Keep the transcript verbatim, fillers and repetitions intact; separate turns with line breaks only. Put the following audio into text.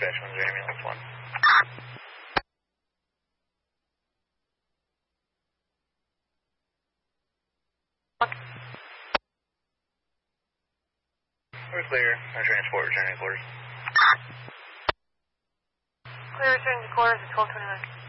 dispatch one zero ambulance one. We're clear. Our transport returning quarters.
Clear returning to quarters at twelve twenty-nine.